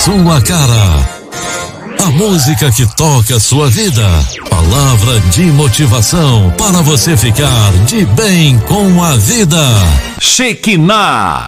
sua cara. A música que toca a sua vida. Palavra de motivação para você ficar de bem com a vida. Shekinah.